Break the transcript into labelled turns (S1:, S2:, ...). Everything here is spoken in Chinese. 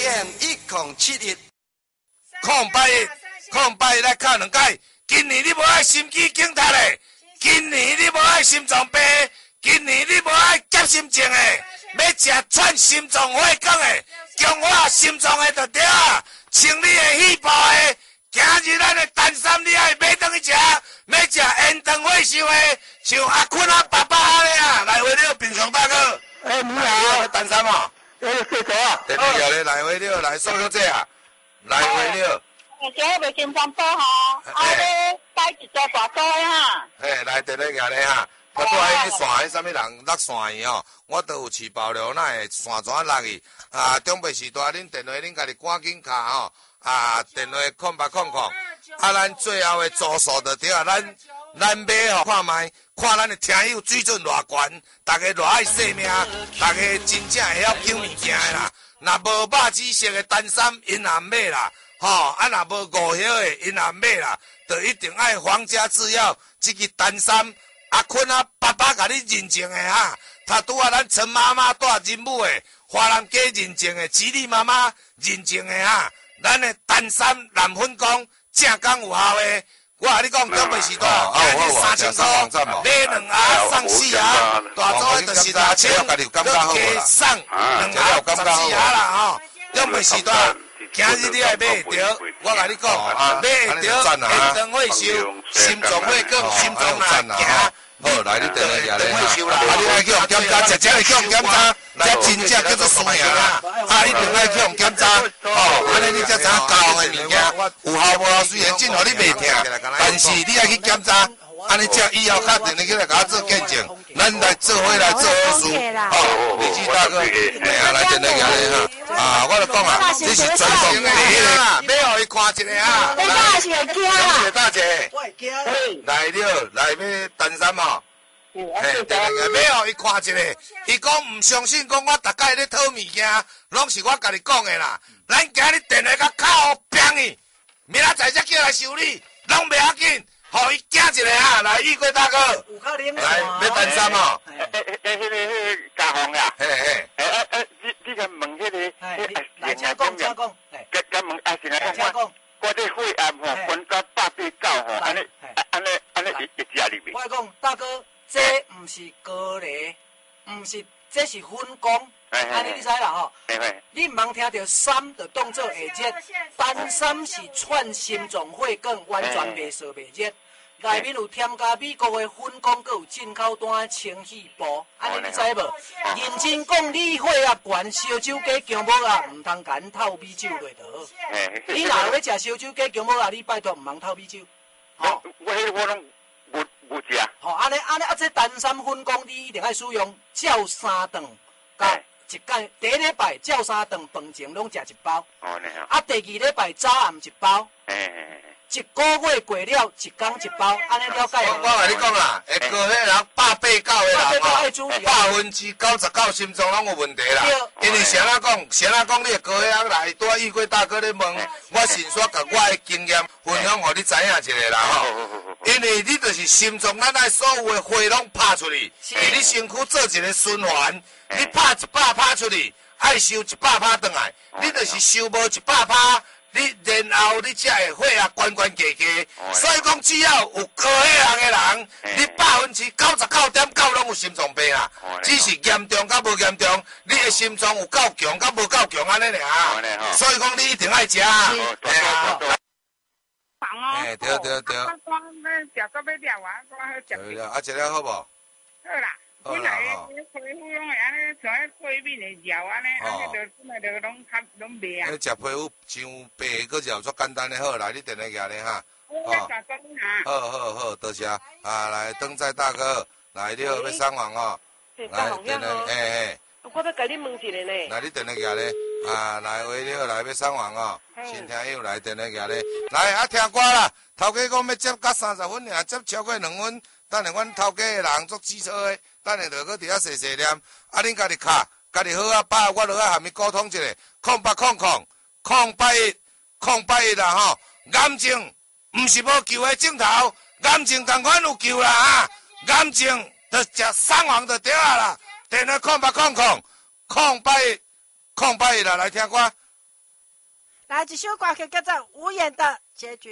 S1: AM1071，
S2: 空白来考两届。今年你无爱心肌梗塞的，今年你无爱心脏病，今年你无爱急心症的，要食串心脏血管的，强化心脏的就对啊。清理的细胞的，今日咱的蛋三你爱买回去食，要食延长血寿的，像阿坤啊、爸爸安尼啊，来回了平常大哥。
S3: 你好，
S2: 蛋三哦。
S3: 谢谢啊。
S2: 电话咧来回了，来送小姐啊，来回了。
S4: 今日袂金山坡吼，咧摆一座大桌的哈。
S2: 来电话举咧哈，他拄喺线迄啥物人落线去吼，我都有市爆料，那会线怎落去？中北时代恁电话恁家己赶紧卡吼，电话0800，咱最后的组数就对啊，咱买吼看卖，看咱的听友水准偌悬，大家偌爱生命，大家真正会晓抢物件的啦。若无肉子色的单衫，因也毋买啦。吼，若无五叶的，因也买啦，就一定爱皇家制药这个单衫。阿坤啊，爸爸甲你认证的哈，他拄啊咱陈妈妈带任务的，华人家认证的，吉利妈妈认证的哈，咱的单衫蓝粉光正港有效的。我甲你讲，中北时代今日3000块，买2盒送4盒，大组的就是2000，佮加送2盒14盒啦吼，中北时代。今日你爱买会着，我甲你讲，买会着延长血寿、心脏血管、心脏啊行。好，来你电话下咧哈，你爱去用检查，真正会去用检查，这真正叫做输赢啦。一定爱去用检查，安尼你才知影交的物件有效无效。虽然真互你袂疼，但是你爱去检查。安尼才以后确定你起来甲我做见证，咱来做伙来做好事。李记大哥，来电话下咧哈，我就讲啊，这是传统的第一个，要互伊看一下啊。
S4: 你大是会惊啦？
S2: 大姐，来了，来要单衫嘛。要互伊看一下，伊讲唔相信，讲我大概咧讨物件，拢是我甲你讲的啦。咱今日电话甲靠拼去，明仔载才叫来修理，拢袂要紧。互伊惊一下啊！来，玉贵大哥，来要单衫哦。
S3: 迄个家红呀。你甲问迄个，
S5: 来，请讲。
S3: 甲问先讲，我这血压吼分到189吼，安尼会食入面。
S5: 我讲大哥，这毋是高丽，毋是，这是粉光。安尼你知啦吼？你毋通听到3就当做会热，单衫是串心脏血管，完全袂烧袂热。内面有添加美国的粉光，佮有进口单清气布，安尼你知无？认真讲，你血压悬，烧酒鸡姜母鸭毋通甲因透米酒落就好。你若要食烧酒鸡姜母鸭，你拜托毋通透米酒。
S3: 我拢无食。
S5: 吼，安尼这单衫粉光，你一定要使用照3顿，甲一间第一礼拜照3顿饭前拢食1包。第二礼拜早暗1包。1个月过了，1天1包，安尼了解无？
S2: 我甲你讲啦，会过迄人189的人吼，99%心脏拢有问题啦。因为谁讲你会过迄人来，拄玉贵大哥咧问，我先说甲我的经验分享，互你知影一下啦吼。因为你就是心脏，咱爱所有的血拢拍出去，伫你身躯做一个循环。你拍100拍出去，爱收100拍回来，你就是收无100拍。你然后你才会血压悬悬低低，所以讲只要有高血压的人，你99.9%拢有心脏病啊，只是严重甲无严重，你的心脏有够强甲无够强安尼尔，所以讲你一定爱食啊，嘿啊。哎，对。对了，食了好无？好
S6: 啦。本来皮肤拢会安尼，像迄过敏的药安尼，就本来就拢袂啊。
S2: 你食皮肤伤白个药，足简单的好，来你电话举咧哈。好，多谢来登载大哥，来你好，要上网哦。来电话，
S6: 我要甲你问一个呢。
S2: 来你电话举咧，来喂你好，来要上网哦。新听友来电话举咧，来听歌啦。头家讲要接到30分尔，接超过2分，等下阮头家的人足机车的。等下就搁伫遐细念，恁家己卡，家己好把我落来含伊沟通一下，0800，081啦吼，癌症毋是无救的镜头，癌症同款有救啦哈，癌症就食上网就对啦，电话0800，081啦，来听歌，
S1: 来一首歌曲叫做《无言的结局》。